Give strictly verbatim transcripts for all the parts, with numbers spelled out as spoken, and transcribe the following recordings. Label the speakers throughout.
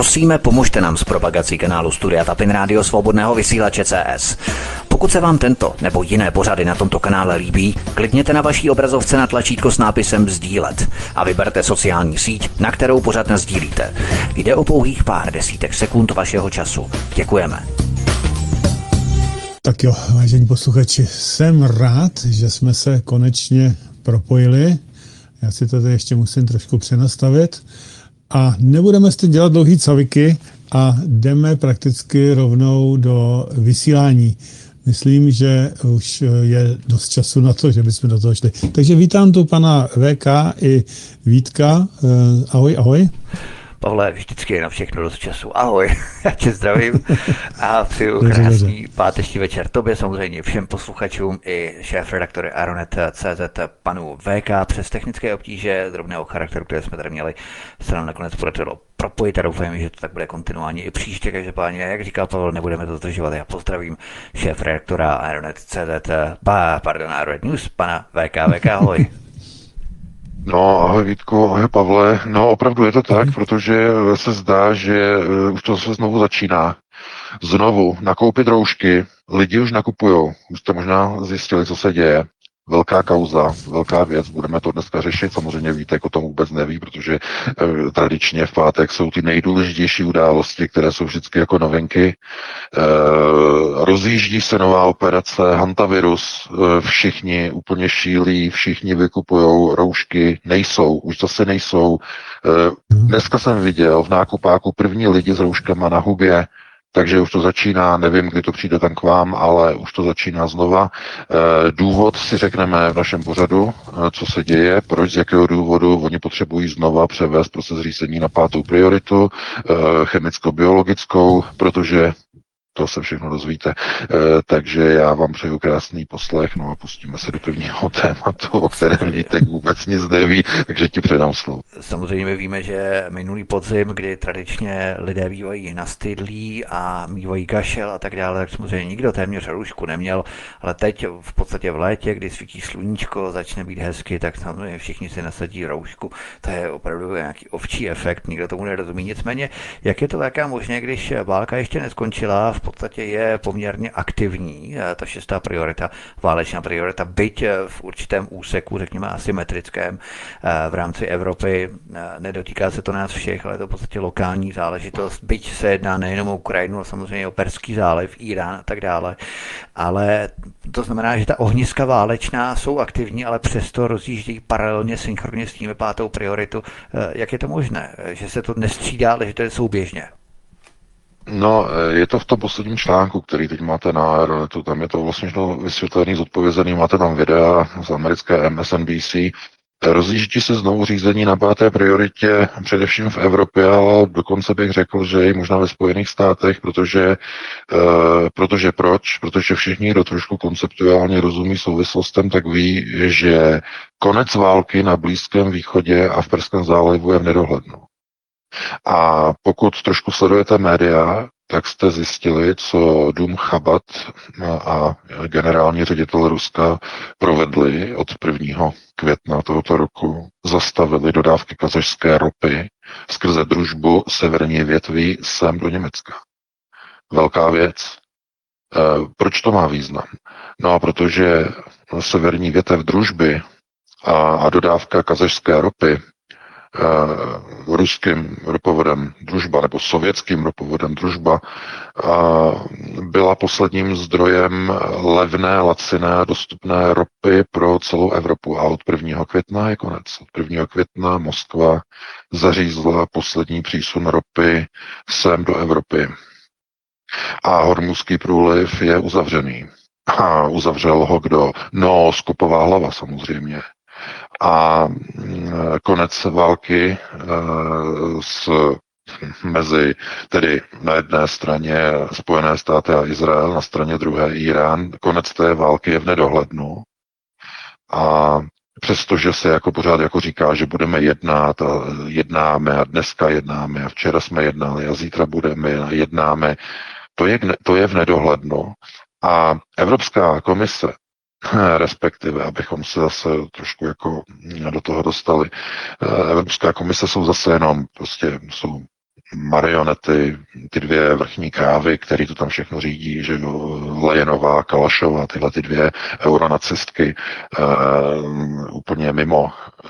Speaker 1: Prosíme, pomožte nám s propagací kanálu Studia Tapin Rádio Svobodného vysílače C S. Pokud se vám tento nebo jiné pořady na tomto kanále líbí, klikněte na vaší obrazovce na tlačítko s nápisem sdílet a vyberte sociální síť, na kterou pořad nasdílíte. Jde o pouhých pár desítek sekund vašeho času. Děkujeme.
Speaker 2: Tak jo, vážení posluchači, jsem rád, že jsme se konečně propojili. Já si to tady ještě musím trošku přenastavit. A nebudeme s tím dělat dlouhý caviky a jdeme prakticky rovnou do vysílání. Myslím, že už je dost času na to, že bychom do toho šli. Takže vítám tu pana V K i Vítka. Ahoj, ahoj.
Speaker 3: Pavle, vždycky je na všechno dost času. Ahoj, já tě zdravím a přeju krásný páteční večer tobě, samozřejmě všem posluchačům i šéfredaktory Aeronet tečka cé zet panu V K. Přes technické obtíže drobného charakteru, které jsme tady měli, se nám nakonec podařilo propojit a doufám, že to tak bude kontinuálně i příště. Každopádně, jak říkal Pavel, nebudeme to zdržovat. Já pozdravím šéfredaktora Aeronet tečka cé zet, pardon, Aeronet News, pana V K. V K, ahoj.
Speaker 4: No, ahoj Vítku, ahoj Pavle. No, opravdu je to tak, protože se zdá, že už to se znovu začíná. Znovu nakoupit roušky, lidi už nakupujou. Už jste možná zjistili, co se děje. Velká kauza, velká věc, budeme to dneska řešit. Samozřejmě Vítek o tom vůbec neví, protože eh, tradičně v pátek jsou ty nejdůležitější události, které jsou vždycky jako novinky. Eh, rozjíždí se nová operace, hantavirus, eh, všichni úplně šílí, všichni vykupujou roušky, nejsou, už zase nejsou. Eh, dneska jsem viděl v nákupáku první lidi s rouškama na hubě, takže už to začíná, nevím, kdy to přijde tam k vám, ale už to začíná znova. E, důvod si řekneme v našem pořadu, e, co se děje, proč, z jakého důvodu oni potřebují znova převést proces řízení na pátou prioritu, e, chemicko-biologickou, protože to se všechno dozvíte. E, takže já vám přeju krásný poslech, no a pustíme se do prvního tématu, o kterém Vítek vůbec nic neví, takže ti předám slovo.
Speaker 3: Samozřejmě my víme, že minulý podzim, kdy tradičně lidé bývají nastydlí a mývají kašel a tak dále, tak samozřejmě nikdo téměř roušku neměl, ale teď v podstatě v létě, kdy svítí sluníčko, začne být hezky, tak samozřejmě všichni si nasadí roušku. To je opravdu nějaký ovčí efekt, nikdo tomu nerozumí. Nicméně, jak je to taká možné, když válka ještě neskončila, v podstatě je poměrně aktivní, ta šestá priorita, válečná priorita, byť v určitém úseku, řekněme asymetrickém, v rámci Evropy, nedotýká se to nás všech, ale je to v podstatě lokální záležitost, byť se jedná nejenom o Ukrajinu, ale samozřejmě o Perský záliv, Irán a tak dále, ale to znamená, že ta ohniska válečná jsou aktivní, ale přesto rozjíždějí paralelně, synchronně s tím pátou prioritu. Jak je to možné, že se to nestřídá, ale že to je souběžně?
Speaker 4: No, je to v tom posledním článku, který teď máte na Aeronetu, tam je to vlastně vysvětlený, zodpovězený, máte tam videa z americké M S N B C. Rozjíždí se znovu řízení na páté prioritě, především v Evropě, ale dokonce bych řekl, že i možná ve Spojených státech, protože, e, protože proč? Protože všichni, kdo trošku konceptuálně rozumí souvislostem, tak ví, že konec války na Blízkém východě a v Perském zálivu je v nedohlednu. A pokud trošku sledujete média, tak jste zjistili, co dům Chabad a generální ředitel Ruska provedli od prvního května tohoto roku. Zastavili dodávky kazašské ropy skrze družbu severní větví sem do Německa. Velká věc. Proč to má význam? No a protože severní větev družby a, a dodávka kazašské ropy Uh, ruským ropovodem Družba nebo sovětským ropovodem Družba uh, byla posledním zdrojem levné, laciné, dostupné ropy pro celou Evropu. A od prvního května je konec. Od prvního května Moskva zařízla poslední přísun ropy sem do Evropy. A Hormuzský průliv je uzavřený. A uzavřel ho kdo? No, skopová hlava samozřejmě. A konec války s, mezi tedy na jedné straně Spojené státy a Izrael, na straně druhé Irán, konec té války je v nedohlednu. A přestože se jako pořád jako říká, že budeme jednat a jednáme a dneska jednáme a včera jsme jednali a zítra budeme a jednáme, to je, to je v nedohlednu. A Evropská komise, respektive, abychom se zase trošku jako do toho dostali. Evropská komise jsou zase jenom prostě jsou marionety, ty dvě vrchní krávy, který to tam všechno řídí, že jo, Lejenová, Kalašová, tyhle ty dvě euronacistky, uh, úplně mimo.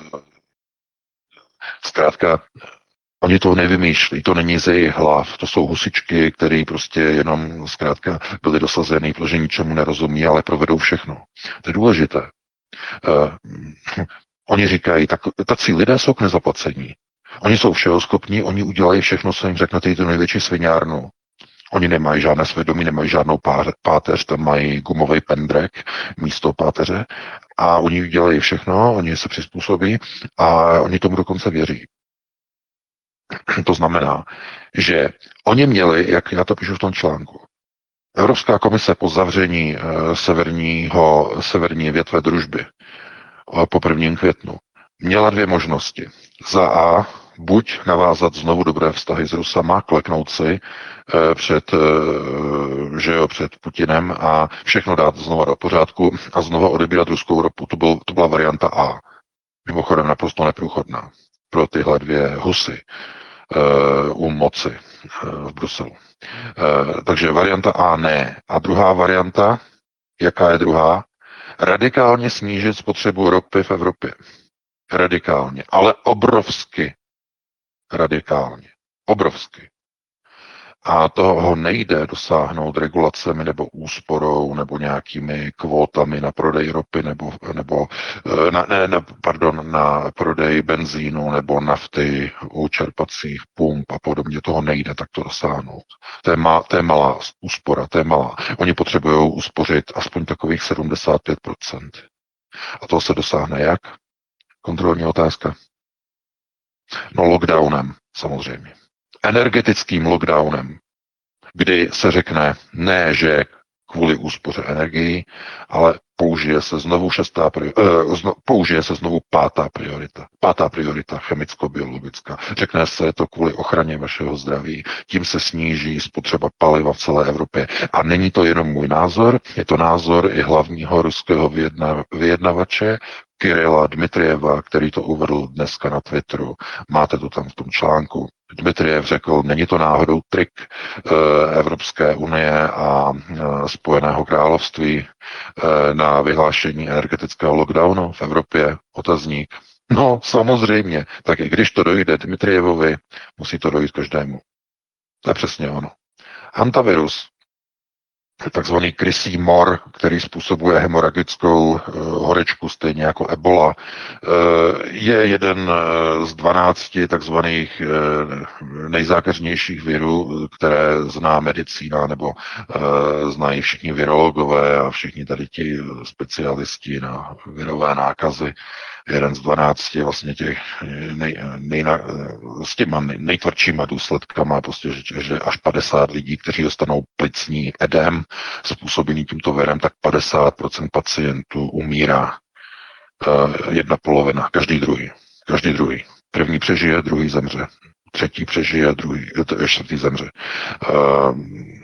Speaker 4: Zkrátka, oni to nevymýšlí, to není ze jejich hlav, to jsou husičky, které prostě jenom zkrátka byly dosazený, protože ničemu nerozumí, ale provedou všechno. To je důležité. Uh, oni říkají, tak, tací lidé jsou k nezaplacení. Oni jsou všeho schopní, oni udělají všechno, co jim řeknete, je to největší sviňárnu. Oni nemají žádné svědomí, nemají žádnou páteř, tam mají gumový pendrek místo páteře a oni udělají všechno, oni se přizpůsobí a oni tomu dokonce věří. To znamená, že oni měli, jak já to píšu v tom článku, Evropská komise po zavření uh, severního, severní větve družby uh, po prvním květnu měla dvě možnosti. Za A, buď navázat znovu dobré vztahy s Rusama, kleknout si uh, před, uh, že jo, před Putinem a všechno dát znova do pořádku a znova odebírat ruskou ropu. To, byl, to byla varianta A. Mimochodem naprosto neprůchodná pro tyhle dvě husy u moci v Bruselu. Takže varianta A ne. A druhá varianta, jaká je druhá? Radikálně snížit spotřebu ropy v Evropě. Radikálně, ale obrovsky radikálně. Obrovsky. A toho nejde dosáhnout regulacemi nebo úsporou nebo nějakými kvótami na prodej ropy nebo, nebo na, ne, ne, pardon, na prodej benzínu nebo nafty u čerpacích pump a podobně. Toho nejde takto dosáhnout. To je, ma, to je malá úspora, to je malá. Oni potřebují uspořit aspoň takových sedmdesát pět procent. A to se dosáhne jak? Kontrolní otázka. No lockdownem, samozřejmě. Energetickým lockdownem, kdy se řekne ne, že kvůli úspoře energií, ale použije se znovu šestá uh, zno, použije se znovu pátá priorita. Pátá priorita chemicko-biologická. Řekne se to kvůli ochraně vašeho zdraví. Tím se sníží spotřeba paliva v celé Evropě. A není to jenom můj názor, je to názor i hlavního ruského vyjedna, vyjednavače Kirila Dmitryjeva, který to uvedl dneska na Twitteru. Máte to tam v tom článku. Dmitriev řekl, není to náhodou trik e, Evropské unie a e, Spojeného království e, na vyhlášení energetického lockdownu v Evropě? Otazník. No, samozřejmě. Tak i když to dojde Dmitrievovi, musí to dojít každému. To je přesně ono. Hantavirus, takzvaný krysí mor, který způsobuje hemoragickou uh, horečku, stejně jako ebola, uh, je jeden uh, z dvanácti takzvaných uh, nejzákeřnějších virů, které zná medicína, nebo uh, znají všichni virologové a všichni tady ti specialisti na virové nákazy. Jeden z dvanácti vlastně těch nej, nej, s těma nej, nejtvrdšíma důsledkama, prostě, že, že až padesát lidí, kteří dostanou plicní edém způsobený tímto virem, tak padesát procent pacientů umírá. Uh, jedna polovina, každý druhý. Každý druhý. První přežije, druhý zemře. Třetí přežije, druhý, čtvrtý zemře. Uh,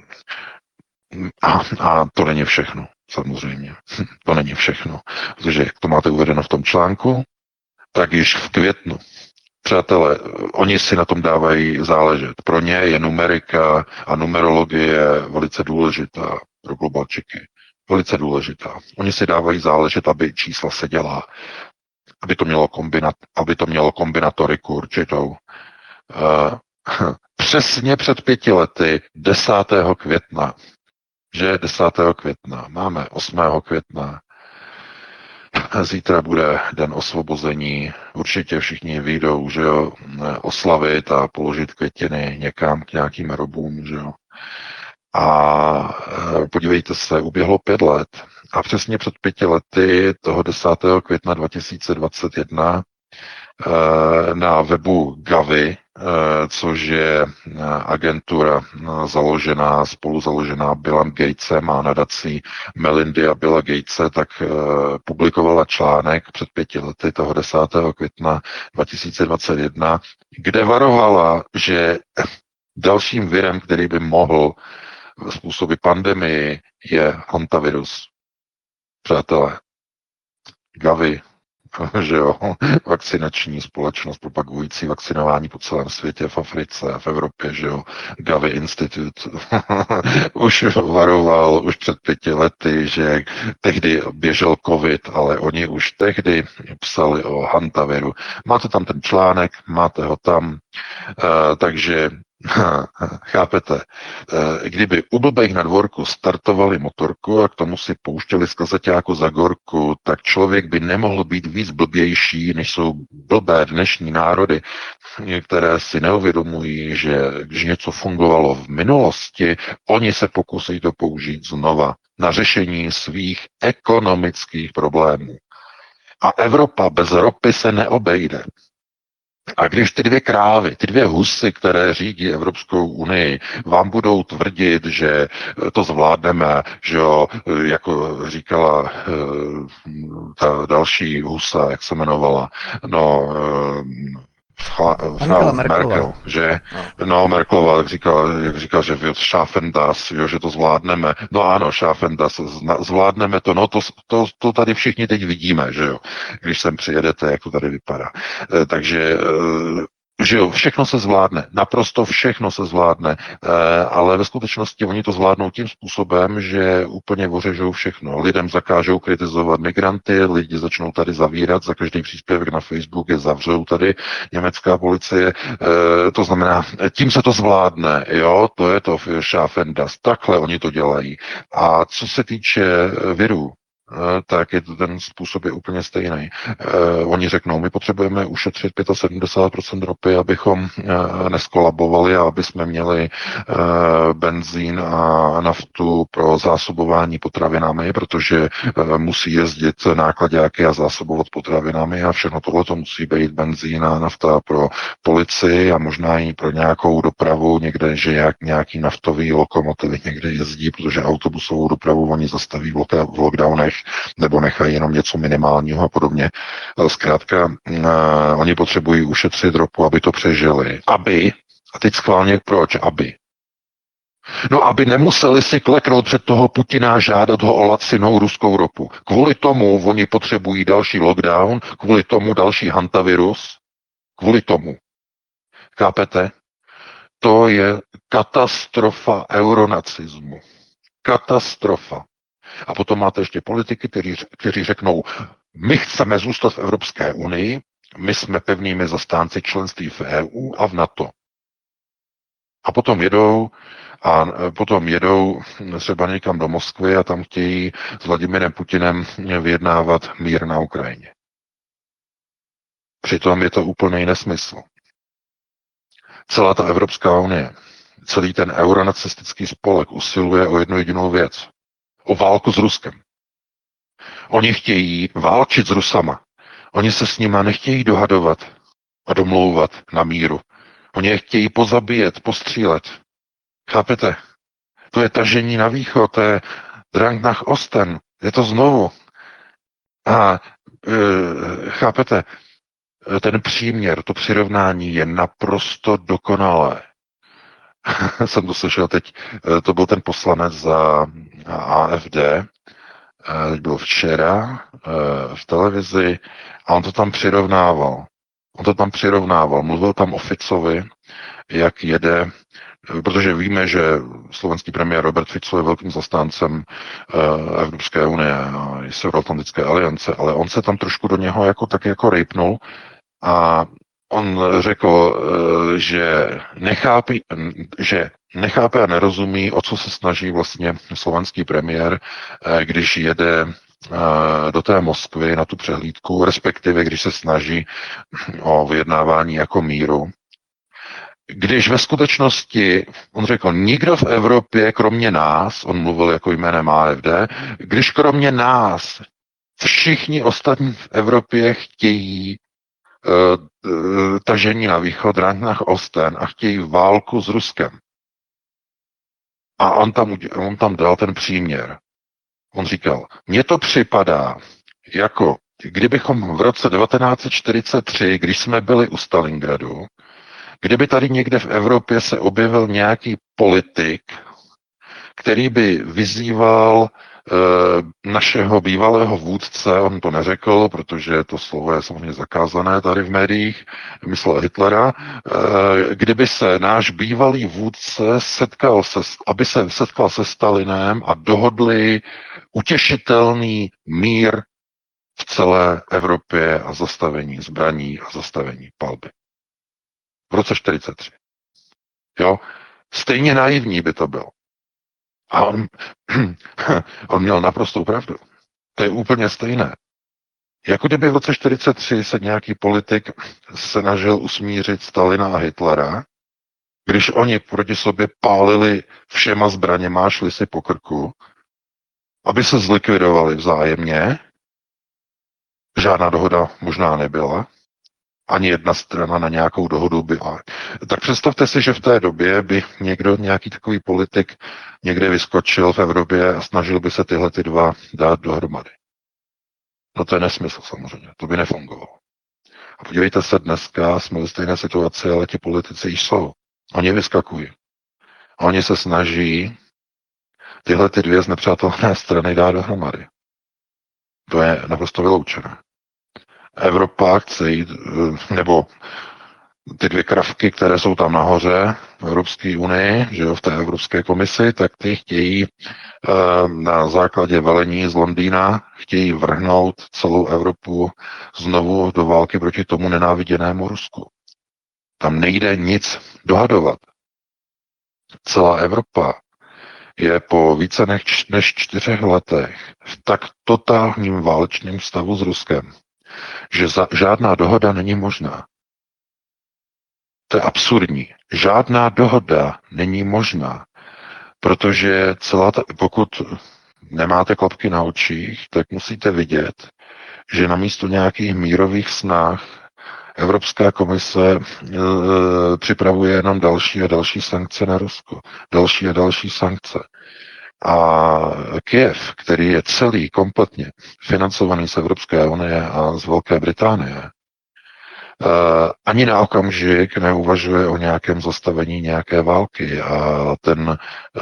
Speaker 4: a, a to není všechno. Samozřejmě. To není všechno. Protože jak to máte uvedeno v tom článku, tak již v květnu. Přátelé, oni si na tom dávají záležet. Pro ně je numerika a numerologie velice důležitá pro globalčiky. Velice důležitá. Oni si dávají záležet, aby čísla seděla, aby to mělo, kombinat, aby to mělo kombinatoriku určitou. Uh, přesně před pěti lety, desátého května, že desátého května, máme osmého května, zítra bude den osvobození, určitě všichni vyjdou, že jo, oslavit a položit květiny někam k nějakým robům, že jo. A podívejte se, uběhlo pět let a přesně před pěti lety, toho desátého května dva tisíce dvacet jedna, na webu Gavi, což je agentura založená, spolu založená Billem Gatesem a nadací Melindy a Billa Gatese, tak publikovala článek před pěti lety, toho desátého května dva tisíce dvacet jedna, kde varovala, že dalším virem, který by mohl způsobit pandemii, je hantavirus. Přátelé, Gavi, že jo, vakcinační společnost propagující vakcinování po celém světě, v Africe a v Evropě, že jo, Gavi Institute už varoval už před pěti lety, že tehdy běžel covid, ale oni už tehdy psali o hantaviru. Máte tam ten článek, máte ho tam, uh, takže chápete, kdyby u blbejch na dvorku startovali motorku a k tomu si pouštěli z kazeťáku za gorku, tak člověk by nemohl být víc blbější, než jsou blbé dnešní národy, které si neuvědomují, že když něco fungovalo v minulosti, oni se pokusí to použít znova na řešení svých ekonomických problémů. A Evropa bez ropy se neobejde. A když ty dvě krávy, ty dvě husy, které řídí Evropskou unii, vám budou tvrdit, že to zvládneme, že jo, jako říkala ta další husa, jak se jmenovala, no, Frau Merkel, že? No, Merkelová, jak říkala, jak říkala, že schaffen das, jo, že to zvládneme. No ano, schaffen das, zvládneme to, no to, to, to tady všichni teď vidíme, že jo, když sem přijedete, jak to tady vypadá. Takže že jo, všechno se zvládne, naprosto všechno se zvládne, ale ve skutečnosti oni to zvládnou tím způsobem, že úplně ořežou všechno. Lidem zakážou kritizovat migranty, lidi začnou tady zavírat, za každý příspěvek na Facebook je zavřou tady německá policie, to znamená, tím se to zvládne, jo, to je to schaffen das, takhle oni to dělají. A co se týče virů, tak je to ten způsob je úplně stejný. Uh, oni řeknou, my potřebujeme ušetřit sedmdesát pět procent ropy, abychom uh, neskolabovali a aby jsme měli uh, benzín a naftu pro zásobování potravinami, protože uh, musí jezdit nákladáky a zásobovat potravinami a všechno tohle to musí být benzín a nafta pro policii a možná i pro nějakou dopravu někde, že jak nějaký naftový lokomotivy někde jezdí, protože autobusovou dopravu oni zastaví v lockdownech nebo nechají jenom něco minimálního a podobně. Zkrátka, uh, oni potřebují ušetřit ropu, aby to přežili. Aby, a teď schválně proč, aby. No, aby nemuseli si kleknout před toho Putina a žádat ho o lacinou ruskou ropu. Kvůli tomu oni potřebují další lockdown, kvůli tomu další hantavirus, kvůli tomu. Chápete? To je katastrofa euronacismu. Katastrofa. A potom máte ještě politiky, kteří, kteří řeknou, my chceme zůstat v Evropské unii, my jsme pevnými zastánci členství v E U a v NATO. A potom jedou a potom jedou třeba někam do Moskvy a tam chtějí s Vladimirem Putinem vyjednávat mír na Ukrajině. Přitom je to úplný nesmysl. Celá ta Evropská unie, celý ten euronacistický spolek usiluje o jednu jedinou věc. O válku s Ruskem. Oni chtějí válčit s Rusama. Oni se s nima nechtějí dohadovat a domlouvat na míru. Oni je chtějí pozabíjet, postřílet. Chápete? To je tažení na východ, to je Drang nach Osten. Je to znovu. A e, chápete? Ten příměr, to přirovnání je naprosto dokonalé. Jsem to slyšel teď, to byl ten poslanec za A F D, teď byl včera v televizi a on to tam přirovnával. On to tam přirovnával, mluvil tam o Ficovi, jak jede, protože víme, že slovenský premiér Robert Fico je velkým zastáncem Evropské unie a Severoatlantické aliance, ale on se tam trošku do něho jako tak jako rejpnul a on řekl, že nechápe, že nechápe a nerozumí, o co se snaží vlastně slovenský premiér, když jede do té Moskvy na tu přehlídku, respektive když se snaží o vyjednávání jako míru. Když ve skutečnosti, on řekl, nikdo v Evropě, kromě nás, on mluvil jako jménem A F D, když kromě nás všichni ostatní v Evropě chtějí uh, uh, tažení na východ, Drang nach Osten a chtějí válku s Ruskem. A on tam, on tam dal ten příměr. On říkal, mně to připadá jako, kdybychom v roce devatenáct set čtyřicet tři, když jsme byli u Stalingradu, kdyby tady někde v Evropě se objevil nějaký politik, který by vyzýval našeho bývalého vůdce, on to neřekl, protože to slovo je samozřejmě zakázané tady v médiích, myslel Hitlera, kdyby se náš bývalý vůdce setkal se, aby se setkal se Stalinem a dohodli utěšitelný mír v celé Evropě a zastavení zbraní a zastavení palby. V roce čtyřicet tři. Jo? Stejně naivní by to bylo. A on, on měl naprostou pravdu. To je úplně stejné. Jako kdyby v roce čtyřicet tři se nějaký politik snažil usmířit Stalina a Hitlera, když oni proti sobě pálili všema zbraněma, šli si po krku, aby se zlikvidovali vzájemně. Žádná dohoda možná nebyla. Ani jedna strana na nějakou dohodu byla. Tak představte si, že v té době by někdo, nějaký takový politik někde vyskočil v Evropě a snažil by se tyhle ty dva dát dohromady. No to je nesmysl samozřejmě, to by nefungovalo. A podívejte se, dneska jsme ve stejné situaci, ale ti politici již jsou. Oni vyskakují. Oni se snaží tyhle ty dvě znepřátelné strany dát dohromady. To je naprosto vyloučené. Evropa chce jít, nebo ty dvě kravky, které jsou tam nahoře v Evropské unii, že jo, v té Evropské komisi, tak ty chtějí na základě velení z Londýna, chtějí vrhnout celou Evropu znovu do války proti tomu nenáviděnému Rusku. Tam nejde nic dohadovat. Celá Evropa je po více než, než čtyřech letech v tak totálním válečném stavu s Ruskem, že za, žádná dohoda není možná. To je absurdní. Žádná dohoda není možná, protože celá ta, pokud nemáte klapky na očích, tak musíte vidět, že namísto nějakých mírových snah Evropská komise e, připravuje jenom další a další sankce na Rusko. Další a další sankce. A Kyjev, který je celý kompletně financovaný z Evropské unie a z Velké Británie, ani na okamžik neuvažuje o nějakém zastavení nějaké války a ten,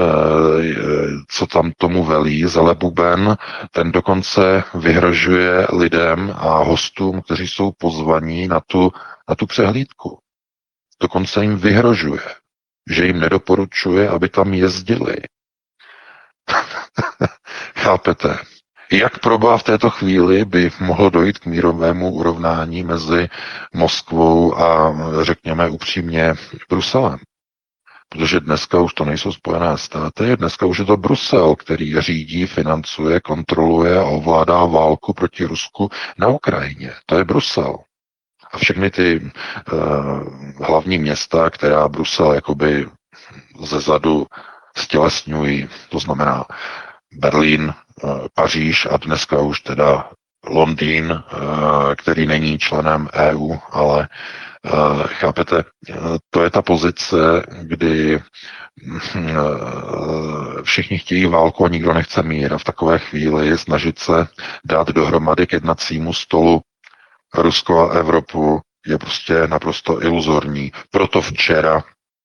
Speaker 4: co tam tomu velí, Zelebuben, ten dokonce vyhrožuje lidem a hostům, kteří jsou pozvaní na tu, na tu přehlídku. Dokonce jim vyhrožuje, že jim nedoporučuje, aby tam jezdili. Chápete? Jak probá v této chvíli by mohlo dojít k mírovému urovnání mezi Moskvou a, řekněme upřímně, Bruselem? Protože dneska už to nejsou Spojené státy, dneska už je to Brusel, který řídí, financuje, kontroluje a ovládá válku proti Rusku na Ukrajině. To je Brusel. A všechny ty uh, hlavní města, která Brusel jakoby zezadu stělesňují, to znamená Berlín, Paříž a dneska už teda Londýn, který není členem E U, ale chápete, to je ta pozice, kdy všichni chtějí válku a nikdo nechce mír a v takové chvíli snažit se dát dohromady k jednacímu stolu Rusko a Evropu je prostě naprosto iluzorní. Proto včera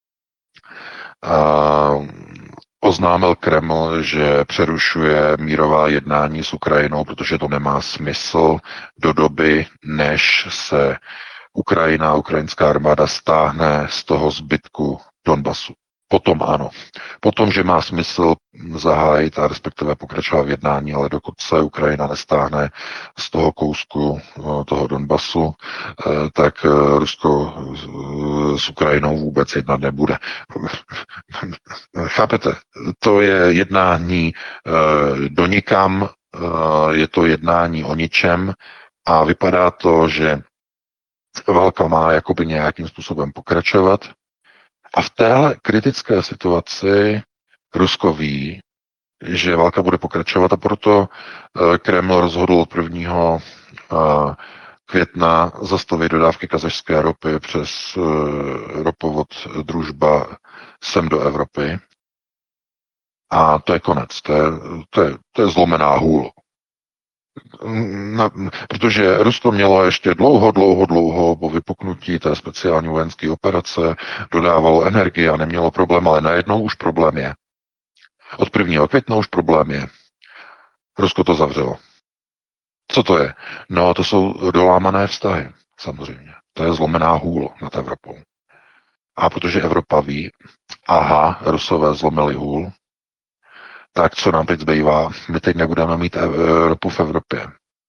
Speaker 4: oznámil Kreml, že přerušuje mírová jednání s Ukrajinou, protože to nemá smysl do doby, než se Ukrajina a ukrajinská armáda stáhne z toho zbytku Donbasu. Potom ano. Potom, že má smysl zahájit a respektive pokračovat v jednání, ale dokud se Ukrajina nestáhne z toho kousku toho Donbasu, tak Rusko s Ukrajinou vůbec jednat nebude. Chápete? To je jednání do nikam, je to jednání o ničem a vypadá to, že válka má jakoby nějakým způsobem pokračovat. A v téhle kritické situaci Rusko ví, že válka bude pokračovat a proto Kreml rozhodl od prvního května zastavit dodávky kazašské ropy přes ropovod Družba sem do Evropy. A to je konec, to je, to je, to je zlomená hůl. Na, protože Rusko mělo ještě dlouho, dlouho, dlouho po vypuknutí té speciální vojenské operace, dodávalo energii a nemělo problém, ale najednou už problém je. Od prvního května už problém je. Rusko to zavřelo. Co to je? No, to jsou dolámané vztahy, samozřejmě. To je zlomená hůl nad Evropou. A protože Evropa ví, aha, Rusové zlomili hůl, tak co nám teď zbývá? My teď nebudeme mít ropu v Evropě.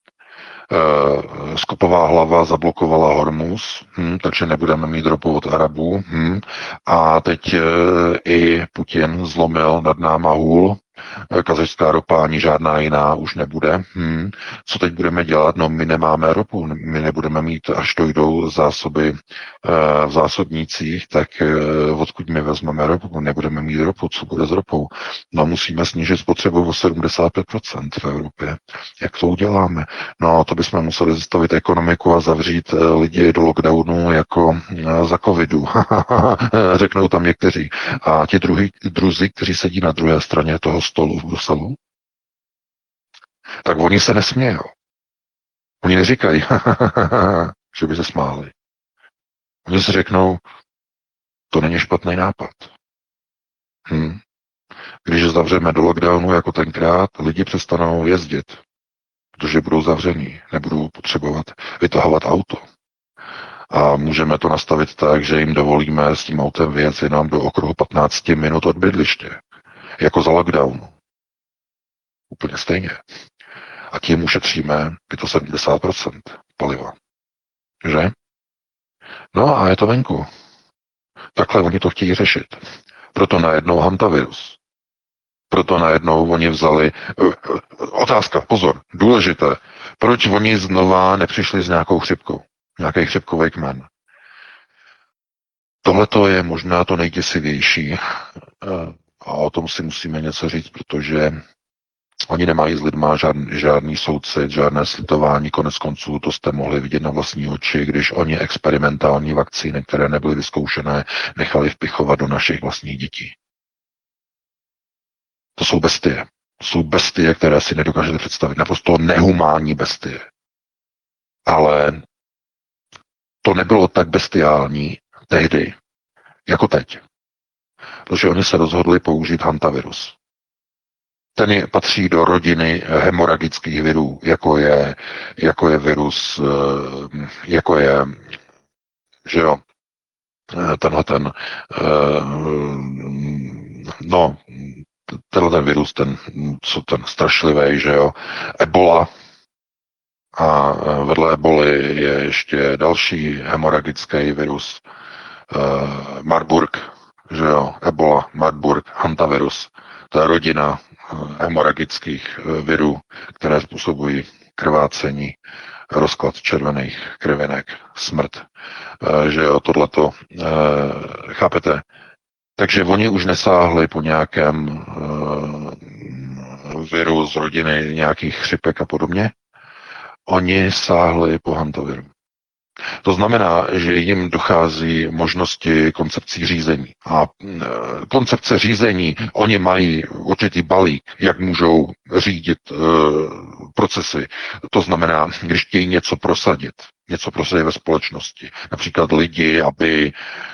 Speaker 4: Skopová hlava zablokovala Hormuz, hm, takže nebudeme mít ropu od Arabů. Hm, a teď e, i Putin zlomil nad náma hůl. Kazašská ropa ani žádná jiná už nebude. Hm. Co teď budeme dělat? No, my nemáme ropu. My nebudeme mít, až dojdou zásoby e, v zásobnících, tak e, odkud my vezmeme ropu? Nebudeme mít ropu. Co bude s ropou? No, musíme snížit spotřebu o sedmdesát pět procent v Evropě. Jak to uděláme? No, to bychom museli zastavit ekonomiku a zavřít e, lidi do lockdownu jako e, za covidu. Řeknou tam někteří. A ti druhý, druzí, kteří sedí na druhé straně toho stolu v Bruselu, tak oni se nesmějou. Oni neříkají, že by se smáli. Oni si řeknou, to není špatný nápad. Hm. Když zavřeme do lockdownu jako tenkrát, lidi přestanou jezdit, protože budou zavření, nebudou potřebovat vytahovat auto. A můžeme to nastavit tak, že jim dovolíme s tím autem vyjet jenom do okruhu patnáct minut od bydliště. Jako za lockdownu. Úplně stejně. A tím ušetříme sedmdesát procent paliva. Že? No a je to venku. Takhle oni to chtějí řešit. Proto najednou hantavirus. Proto najednou oni vzali... Otázka, pozor, důležité. Proč oni znova nepřišli s nějakou chřipkou? Nějaký chřipkový kmen. Tohleto je možná to nejděsivější. A o tom si musíme něco říct, protože oni nemají s lidma žádný, žádný soucit, žádné slitování, konec konců to jste mohli vidět na vlastní oči, když oni experimentální vakcíny, které nebyly vyzkoušené, nechali vpichovat do našich vlastních dětí. To jsou bestie. To jsou bestie, které si nedokážete představit. Naprosto nehumánní bestie. Ale to nebylo tak bestiální tehdy, jako teď. Protože oni se rozhodli použít hantavirus. Ten je, patří do rodiny hemoragických virů, jako je, jako je virus, jako je, že jo, tenhle ten, no, tenhle ten virus, ten, co ten strašlivý, že jo, Ebola. A vedle eboli je ještě další hemoragický virus, Marburg, že jo, Ebola, Marburg, hantavirus. To je rodina hemoragických virů, které způsobují krvácení, rozklad červených krvinek, smrt. Že jo, tohleto, chápete? Takže oni už nesáhli po nějakém viru z rodiny nějakých chřipek a podobně. Oni sáhli po hantaviru. To znamená, že jim dochází možnosti koncepcí řízení. A koncepce řízení, oni mají určitý balík, jak můžou řídit e, procesy. To znamená, když chtějí něco prosadit, něco prosadit ve společnosti. Například lidi, aby e,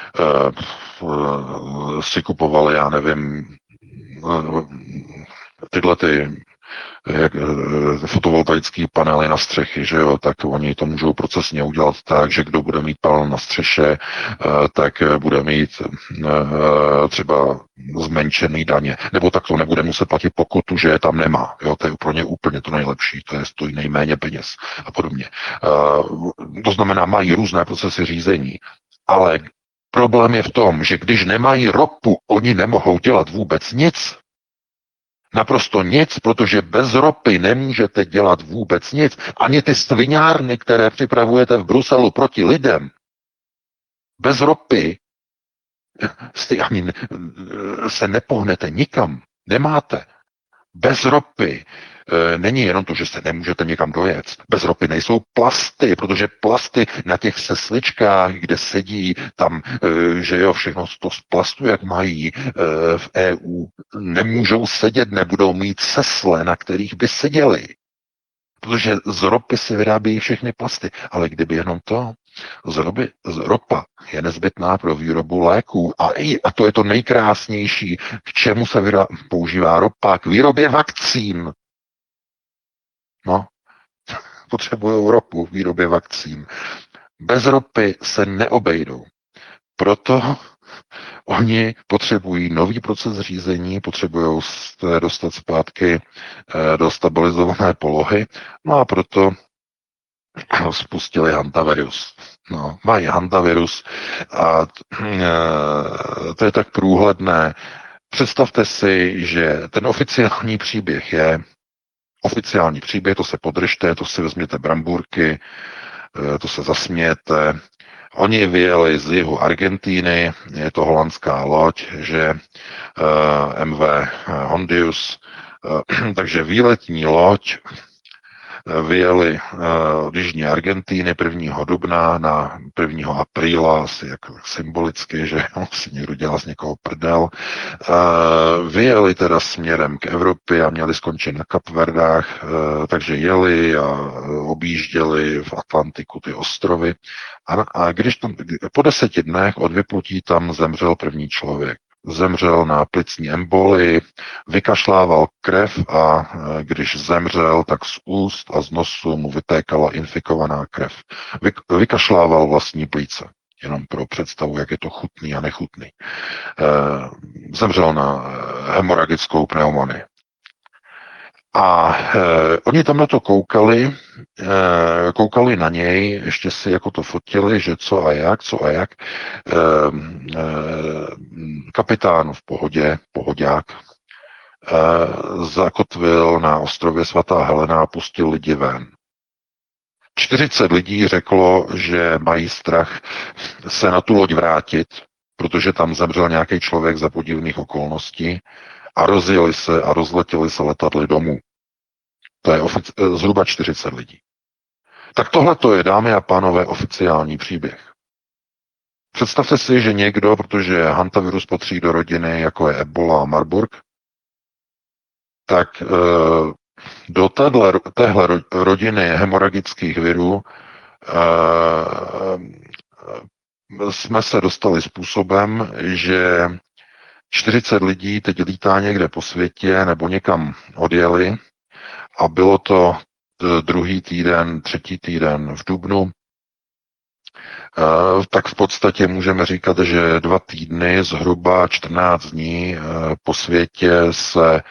Speaker 4: e, si kupovali, já nevím, e, tyhle ty jak, fotovoltaické panely na střechy, že jo, tak oni to můžou procesně udělat tak, že kdo bude mít panel na střeše, tak bude mít třeba zmenšený daně, nebo tak to nebude muset platit pokutu, že je tam nemá, jo, to je pro ně úplně to nejlepší, to je stojí nejméně peněz a podobně. To znamená, mají různé procesy řízení, ale problém je v tom, že když nemají ropu, oni nemohou dělat vůbec nic. Naprosto nic, protože bez ropy nemůžete dělat vůbec nic. Ani ty sviňárny, které připravujete v Bruselu proti lidem, bez ropy ani se nepohnete nikam. Nemáte. Bez ropy e, není jenom to, že se nemůžete někam dojet. Bez ropy nejsou plasty, protože plasty na těch sesličkách, kde sedí tam, e, že jo, všechno to z plastu, jak mají e, v E U, nemůžou sedět, nebudou mít sesle, na kterých by seděli. Protože z ropy se vyrábějí všechny plasty. Ale kdyby jenom to, z, ropy, z ropa je nezbytná pro výrobu léků. A, i, a to je to nejkrásnější, k čemu se vyrá, používá ropa, k výrobě vakcín. No, potřebují ropu v výrobě vakcín. Bez ropy se neobejdou. Proto oni potřebují nový proces řízení, potřebují se dostat zpátky do stabilizované polohy, no a proto spustili hantavirus. No, mají hantavirus a to je tak průhledné. Představte si, že ten oficiální příběh je, oficiální příběh, to se podržte, to si vezměte brambůrky, to se zasmějete. Oni vyjeli z jihu Argentíny, je to holandská loď, že uh, M V Hondius, uh, takže výletní loď vyjeli uh, Jižní Argentíny prvního dubna na prvního apríla, asi jako symbolicky, že si někdo dělá z někoho prdel. Uh, vyjeli teda směrem k Evropě a měli skončit na Kapverdách, uh, takže jeli a objížděli v Atlantiku ty ostrovy. A, a když tam, po deseti dnech od vyplutí tam zemřel první člověk. Zemřel na plicní embolii, vykašlával krev a když zemřel, tak z úst a z nosu mu vytékala infikovaná krev. Vy, vykašlával vlastní plíce, jenom pro představu, jak je to chutný a nechutný. E, zemřel na hemoragickou pneumonii. A e, oni tam na to koukali, e, koukali na něj, ještě si jako to fotili, že co a jak, co a jak. E, e, kapitán v pohodě, pohodák, e, zakotvil na ostrově Svatá Helena a pustil lidi ven. čtyřicet lidí řeklo, že mají strach se na tu loď vrátit, protože tam zemřel nějaký člověk za podivných okolností, a rozjeli se a rozletěli se letadly domů. To je ofici- zhruba čtyřicet lidí. Tak tohle to je, dámy a pánové, oficiální příběh. Představte si, že někdo, protože hantavirus patří do rodiny, jako je Ebola a Marburg, tak e, do téhle, téhle rodiny hemoragických virů e, jsme se dostali způsobem, že čtyřicet lidí teď lítá někde po světě nebo někam odjeli a bylo to druhý týden, třetí týden v dubnu, tak v podstatě můžeme říkat, že dva týdny, zhruba čtrnáct dní po světě se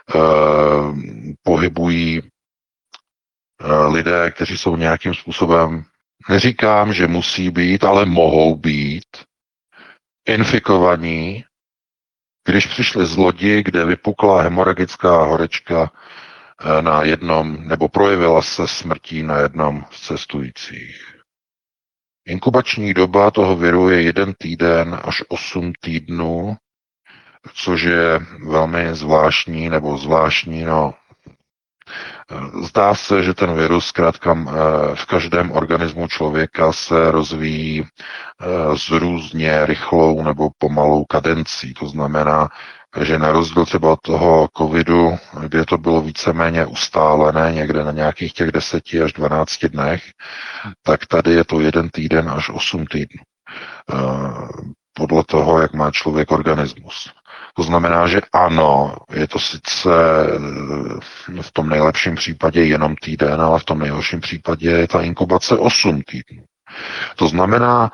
Speaker 4: pohybují lidé, kteří jsou nějakým způsobem, neříkám, že musí být, ale mohou být infikovaní, když přišli z lodi, kde vypukla hemoragická horečka na jednom, nebo projevila se smrtí na jednom z cestujících. Inkubační doba toho viru je jeden týden až osm týdnů, což je velmi zvláštní, nebo zvláštní, no. Zdá se, že ten virus zkrátka v každém organismu člověka se rozvíjí s různě rychlou nebo pomalou kadencí. To znamená, že na rozdíl třeba od toho covidu, kde to bylo víceméně ustálené někde na nějakých těch deseti až dvanácti dnech, tak tady je to jeden týden až osm týdnů. Podle toho, jak má člověk organismus. To znamená, že ano, je to sice v tom nejlepším případě jenom týden, ale v tom nejhorším případě je ta inkubace osm týdnů. To znamená,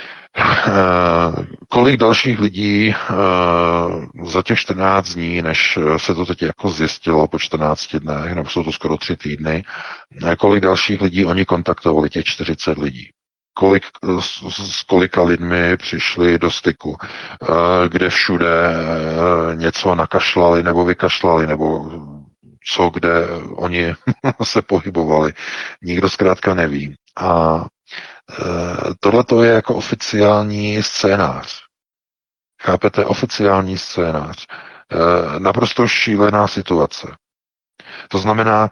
Speaker 4: kolik dalších lidí za těch čtrnáct dní, než se to teď jako zjistilo po čtrnácti dnech, nebo jsou to skoro tři týdny, kolik dalších lidí oni kontaktovali, těch čtyřicet lidí. Kolik, s kolika lidmi přišli do styku, kde všude něco nakašlali nebo vykašlali, nebo co, kde oni se pohybovali. Nikdo zkrátka neví. A tohle to je jako oficiální scénář. Chápete? Oficiální scénář. Naprosto šílená situace. To znamená,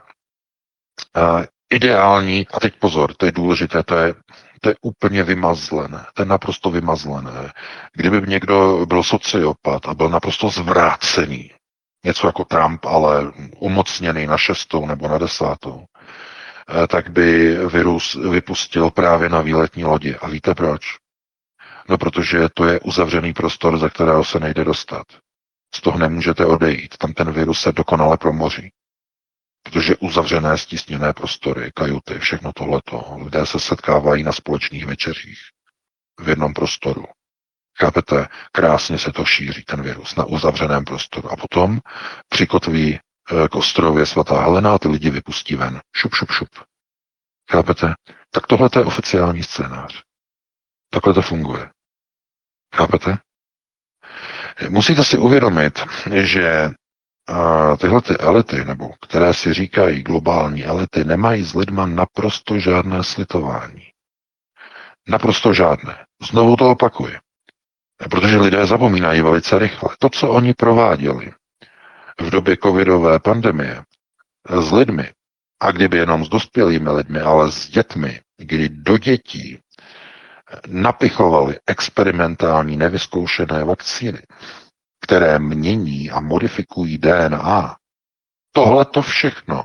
Speaker 4: ideální, a teď pozor, to je důležité, to je, to je úplně vymazlené, to je naprosto vymazlené. Kdyby někdo byl sociopat a byl naprosto zvrácený, něco jako Trump, ale umocněný na šestou nebo na desátou, tak by virus vypustil právě na výletní lodi. A víte proč? No, protože to je uzavřený prostor, ze kterého se nejde dostat. Z toho nemůžete odejít. Tam ten virus se dokonale promoří. Protože uzavřené, stísněné prostory, kajuty, všechno tohleto, lidé se setkávají na společných večeřích v jednom prostoru. Chápete? Krásně se to šíří, ten virus, na uzavřeném prostoru. A potom přikotví k ostrově svatá Helena a ty lidi vypustí ven. Šup, šup, šup. Chápete? Tak tohle je oficiální scénář. Takhle to funguje. Chápete? Musíte si uvědomit, že tyhle ty elity, nebo které si říkají globální elity, nemají s lidma naprosto žádné slitování. Naprosto žádné. Znovu to opakuji. Protože lidé zapomínají velice rychle. To, co oni prováděli v době covidové pandemie s lidmi, a kdyby jenom s dospělými lidmi, ale s dětmi, kdy do dětí napichovali experimentální nevyzkoušené vakcíny, které mění a modifikují D N A, tohle to všechno,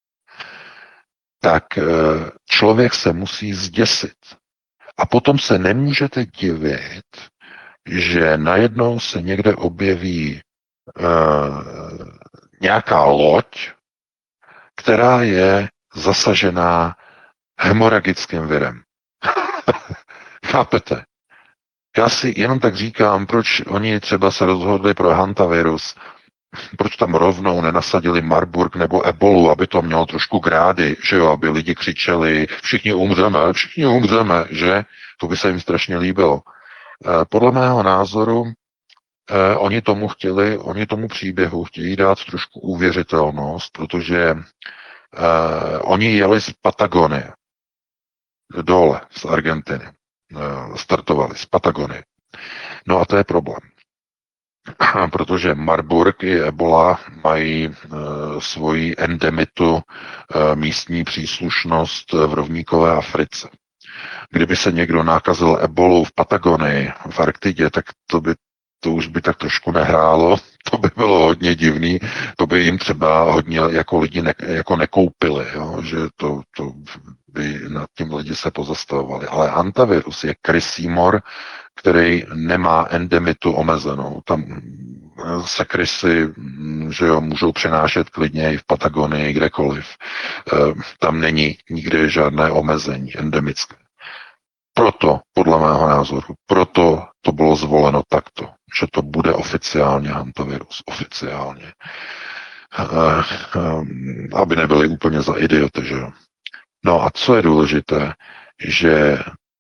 Speaker 4: tak člověk se musí zděsit. A potom se nemůžete divit, že najednou se někde objeví uh, nějaká loď, která je zasažená hemoragickým virem. Chápete? Já si jenom tak říkám, proč oni třeba se rozhodli pro hantavirus, proč tam rovnou nenasadili Marburg nebo ebolu, aby to mělo trošku grády, že jo, aby lidi křičeli, všichni umřeme, všichni umřeme, že? To by se jim strašně líbilo. Podle mého názoru eh, oni tomu chtěli, oni tomu příběhu chtějí dát trošku uvěřitelnost, protože eh, oni jeli z Patagonie dole z Argentiny. Eh, startovali z Patagonie. No a to je problém. Protože Marburg i Ebola mají e, svoji endemitu, e, místní příslušnost v rovníkové Africe. Kdyby se někdo nakazil ebolou v Patagonii, v Arktidě, tak to by to už by tak trošku nehrálo, to by bylo hodně divný, to by jim třeba hodně jako lidi ne, jako nekoupili, jo? Že to, to by nad tím lidi se pozastavovali. Ale hantavirus je krysí mor, který nemá endemitu omezenou. Tam se krysy, že jo, můžou přenášet klidně i v Patagonii, kdekoliv. Tam není nikdy žádné omezení endemické. Proto, podle mého názoru, proto to bylo zvoleno takto, že to bude oficiálně hantavirus, oficiálně. Aby nebyli úplně za idioty, že jo. No a co je důležité, že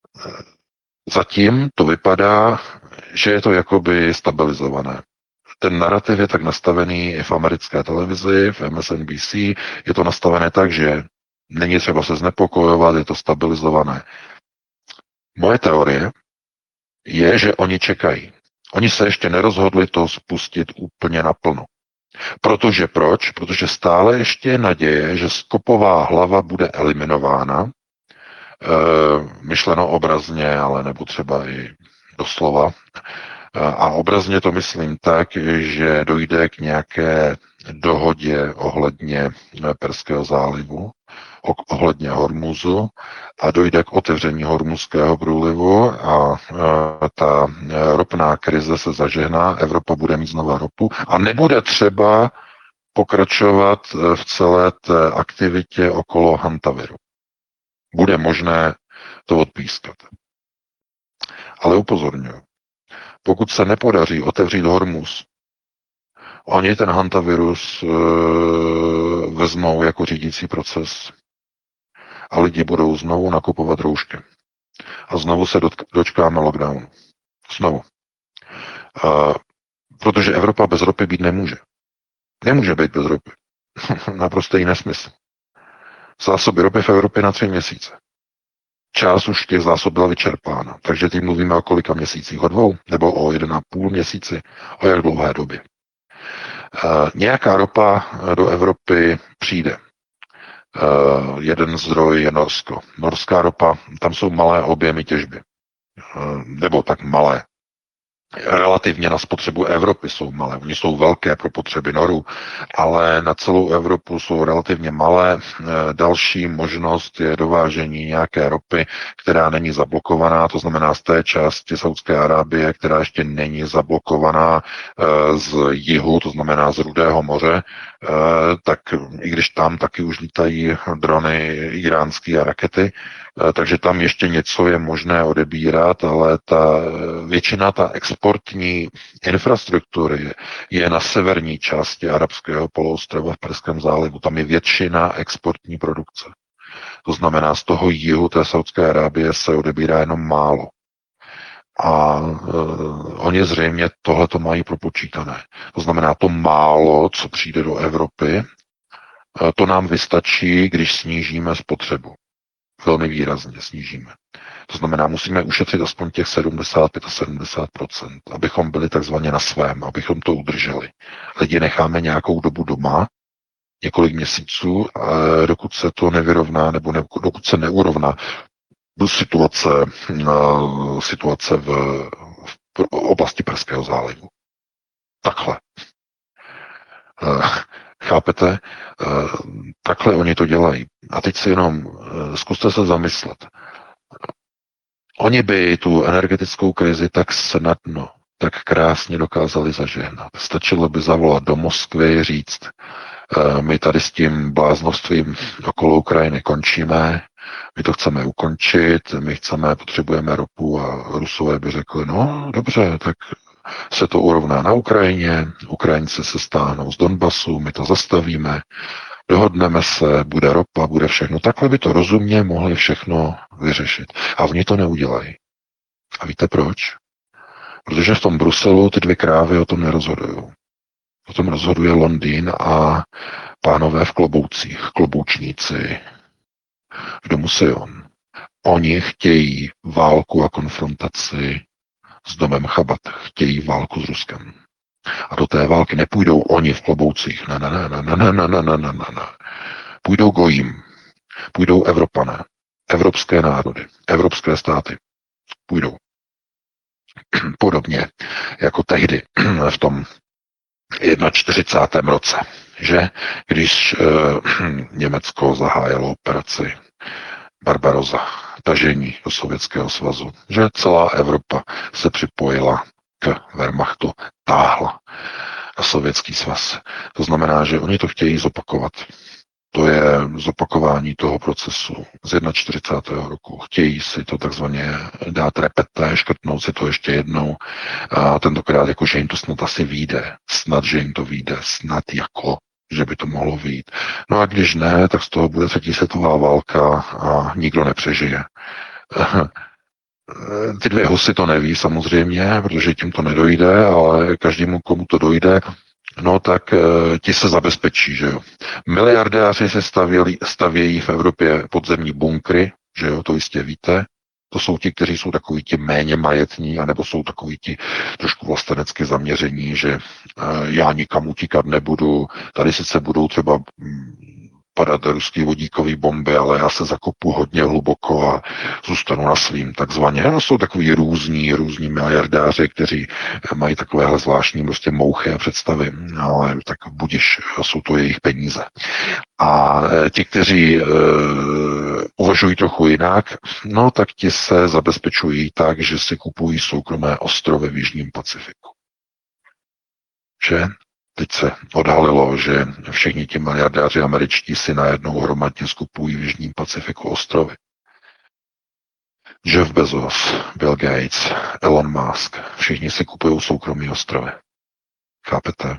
Speaker 4: zatím to vypadá, že je to jakoby stabilizované. Ten narrativ je tak nastavený i v americké televizi, v M S N B C, je to nastavené tak, že není třeba se znepokojovat, je to stabilizované. Moje teorie je, že oni čekají. Oni se ještě nerozhodli to spustit úplně naplno. Protože proč? Protože stále ještě je naděje, že skopová hlava bude eliminována, e, myšleno obrazně, ale nebo třeba i doslova. A obrazně to myslím tak, že dojde k nějaké dohodě ohledně Perského zálivu, ohledně Hormuzu a dojde k otevření Hormuzského průlivu a ta ropná krize se zažehná, Evropa bude mít znova ropu a nebude třeba pokračovat v celé té aktivitě okolo hantaviru. Bude možné to odpískat. Ale upozorňuji, pokud se nepodaří otevřít Hormuz, oni ten hantavirus e, vezmou jako řídící proces a lidi budou znovu nakupovat roušky. A znovu se dočkáme lockdownu. Znovu. E, protože Evropa bez ropy být nemůže. Nemůže být bez ropy. Naprostý nesmysl. Zásoby ropy v Evropě na tři měsíce. Část už těch zásob byla vyčerpána. Takže teď mluvíme o kolika měsících? O dvou? Nebo o jeden a půl měsíci? O jak dlouhé době? E, nějaká ropa do Evropy přijde. E, jeden zdroj je Norsko. Norská ropa, tam jsou malé objemy těžby. E, nebo tak malé. relativně na spotřebu Evropy jsou malé. Oni jsou velké pro potřeby Noru, ale na celou Evropu jsou relativně malé. Další možnost je dovážení nějaké ropy, která není zablokovaná, to znamená z té části Saúdské Arábie, která ještě není zablokovaná z jihu, to znamená z Rudého moře, tak i když tam taky už lítají drony iránské a rakety, takže tam ještě něco je možné odebírat, ale ta většina ta exportní infrastruktury je na severní části arabského poloostrova v Perském zálivu. Tam je většina exportní produkce. To znamená, z toho jihu té Saúdské Arábie se odebírá jenom málo. A uh, oni zřejmě tohleto mají propočítané. To znamená, to málo, co přijde do Evropy, uh, to nám vystačí, když snížíme spotřebu. Velmi výrazně snížíme. To znamená, musíme ušetřit aspoň těch sedmdesát pět a sedmdesát procent, abychom byli takzvaně na svém, abychom to udrželi. Lidi necháme nějakou dobu doma, několik měsíců, dokud se to nevyrovná, nebo ne, dokud se neurovná situace, situace v, v oblasti Perského zálivu. Takhle. Chápete? Takhle oni to dělají. A teď si jenom zkuste se zamyslet. Oni by tu energetickou krizi tak snadno, tak krásně dokázali zažehnat. Stačilo by zavolat do Moskvy, říct, my tady s tím bláznovstvím okolo Ukrajiny končíme, my to chceme ukončit, my chceme, potřebujeme ropu a Rusové by řekli, no dobře, tak se to urovná na Ukrajině, Ukrajinci se stáhnou z Donbasu, my to zastavíme, dohodneme se, bude ropa, bude všechno. Takhle by to rozumně mohli všechno vyřešit. A oni to neudělají. A víte proč? Protože v tom Bruselu ty dvě krávy o tom nerozhodují. O tom rozhoduje Londýn a pánové v kloboucích, kloboučníci v domu Sion. Oni chtějí válku a konfrontaci s domem Chabat. Chtějí válku s Ruskem. A do té války nepůjdou oni v kloboucích. Ne, ne, ne, ne, ne, ne, ne, ne, ne, ne. Půjdou gojím. Půjdou Evropané. Evropské národy. Evropské státy. Půjdou. Podobně jako tehdy v tom čtyřicátém prvním roce, že když uh, Německo zahájilo operaci Barbarossa, tažení do Sovětského svazu, že celá Evropa se připojila k Wehrmachtu, táhla a Sovětský svaz. To znamená, že oni to chtějí zopakovat. To je zopakování toho procesu z čtyřicátého prvního roku. Chtějí si to takzvaně dát repeté, škrtnout si to ještě jednou a tentokrát jako, že jim to snad asi vyjde. Snad, že jim to vyjde. Snad jako, že by to mohlo vyjít. No a když ne, tak z toho bude třetí světová válka a nikdo nepřežije. Ty dvě husy to neví samozřejmě, protože tím to nedojde, ale každému, komu to dojde, no tak e, ti se zabezpečí, že jo. Miliardáři se stavěli, stavějí v Evropě podzemní bunkry, že jo, to jistě víte. To jsou ti, kteří jsou takový ti méně majetní, anebo jsou takový ti trošku vlastenecky zaměření, že e, já nikam utíkat nebudu, tady sice budou třeba padat ruský vodíkový bomby, ale já se zakopu hodně hluboko a zůstanu na svým takzvaně. No, jsou takový různí, různí miliardáři, kteří mají takovéhle zvláštní prostě mouchy a představy, ale tak budiš, jsou to jejich peníze. A ti, kteří e, uvažují trochu jinak, no tak ti se zabezpečují tak, že si kupují soukromé ostrovy v Jižním Pacifiku. Že? Teď se odhalilo, že všichni ti miliardáři američtí si najednou hromadně skupují v Jižním Pacifiku ostrovy. Jeff Bezos, Bill Gates, Elon Musk, všichni si kupují soukromí ostrovy. Chápete?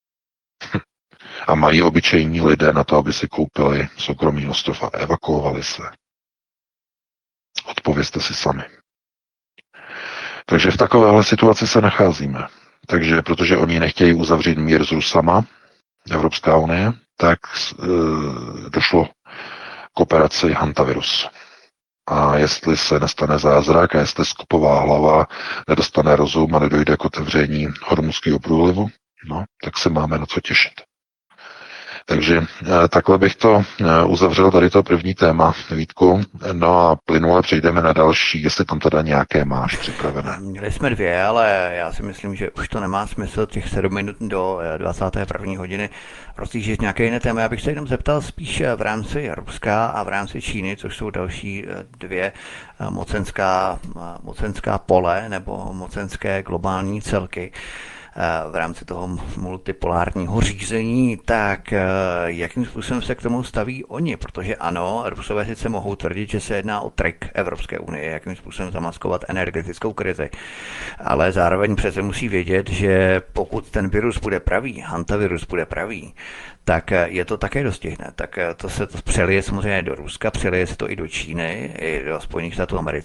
Speaker 4: A mají obyčejní lidé na to, aby si koupili soukromý ostrov a evakuovali se. Odpovězte si sami. Takže v takovéhle situaci se nacházíme. Takže protože oni nechtějí uzavřít mír s Rusama, Evropská unie, tak e, došlo k operaci Hantavirus. A jestli se nestane zázrak a jestli skupová hlava nedostane rozum a nedojde k otevření Hormuzského průlivu, no, tak se máme na co těšit. Takže takhle bych to uzavřel tady to první téma, Vítku. No a plynule přejdeme na další, jestli tam teda nějaké máš připravené.
Speaker 3: Měli jsme dvě, ale já si myslím, že už to nemá smysl těch sedm minut do dvacáté první hodiny rozjíždět nějaké jiné téma. Já bych se jenom zeptal spíš v rámci Ruska a v rámci Číny, což jsou další dvě mocenská, mocenská pole nebo mocenské globální celky v rámci toho multipolárního řízení, tak jakým způsobem se k tomu staví oni? Protože ano, Rusové sice mohou tvrdit, že se jedná o trik Evropské unie, jakým způsobem zamaskovat energetickou krizi, ale zároveň přece musí vědět, že pokud ten virus bude pravý, hantavirus bude pravý, tak je to také dostihne. Tak to se to přelije samozřejmě do Ruska, přelije se to i do Číny, i do Spojených států amerických.